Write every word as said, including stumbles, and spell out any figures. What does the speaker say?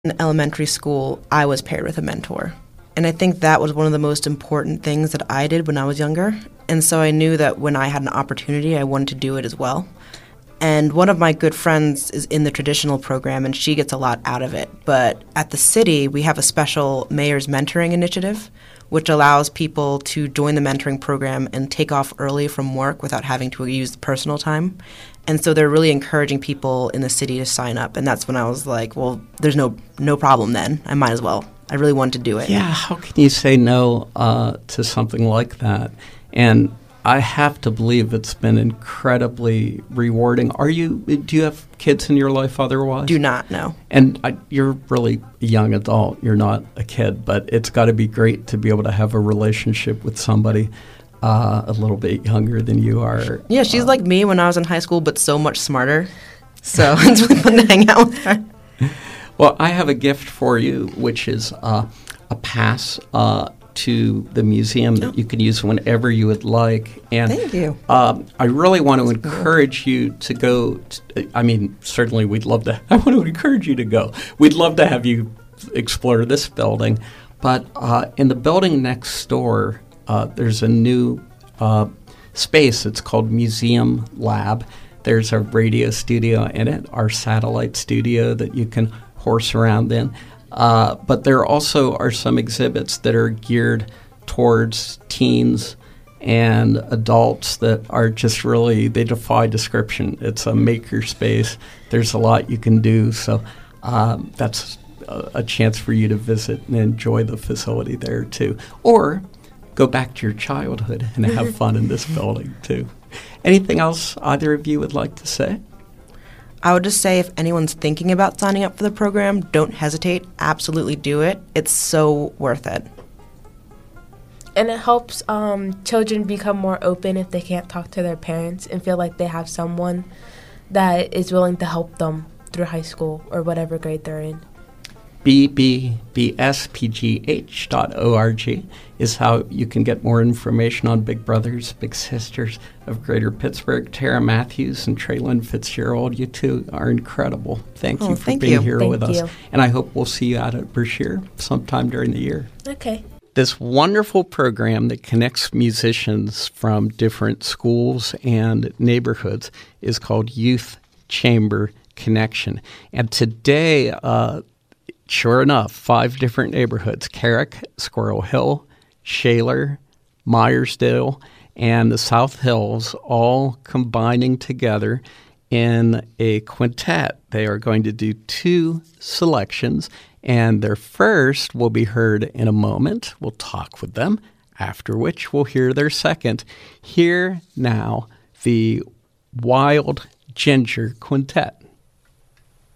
In elementary school, I was paired with a mentor. And I think that was one of the most important things that I did when I was younger. And so I knew that when I had an opportunity, I wanted to do it as well. And one of my good friends is in the traditional program, and she gets a lot out of it. But at the city, we have a special mayor's mentoring initiative, which allows people to join the mentoring program and take off early from work without having to use personal time. And so they're really encouraging people in the city to sign up. And that's when I was like, well, there's no no problem then. I might as well. I really wanted to do it. Yeah, how can you say no uh, to something like that? And I have to believe it's been incredibly rewarding. Are you? Do you have kids in your life otherwise? Do not, no. And I, you're really a young adult. You're not a kid, but it's got to be great to be able to have a relationship with somebody uh, a little bit younger than you are. Yeah, she's uh, like me when I was in high school, but so much smarter. So it's really fun to hang out with her. Well, I have a gift for you, which is uh, a pass uh, to the museum that you can use whenever you would like. And Thank you. Um, I really want to encourage you to go. To, I mean, certainly we'd love to. I want to encourage you to go. We'd love to have you explore this building. But uh, in the building next door, uh, there's a new uh, space. It's called Museum Lab. There's a radio studio in it, our satellite studio that you can horse around in. Uh, but there also are some exhibits that are geared towards teens and adults that are just really, they defy description. It's a maker space. There's a lot you can do. So um, that's a, a chance for you to visit and enjoy the facility there too. Or go back to your childhood and have fun in this building too. Anything else either of you would like to say? I would just say if anyone's thinking about signing up for the program, don't hesitate. Absolutely do it. It's so worth it. And it helps um, children become more open if they can't talk to their parents and feel like they have someone that is willing to help them through high school or whatever grade they're in. b b b s p g h dot org is how you can get more information on Big Brothers Big Sisters of Greater Pittsburgh. Tara Matthews and Traylon Fitzgerald, you two are incredible. Thank oh, you for thank being you. here thank with you. us. And I hope we'll see you out at Brashear sometime during the year. Okay. This wonderful program that connects musicians from different schools and neighborhoods is called Youth Chamber Connection. And today, uh, sure enough, five different neighborhoods, Carrick, Squirrel Hill, Shaler, Myersdale, and the South Hills, all combining together in a quintet. They are going to do two selections, and their first will be heard in a moment. We'll talk with them, after which we'll hear their second. Here now, the Wild Ginger Quintet.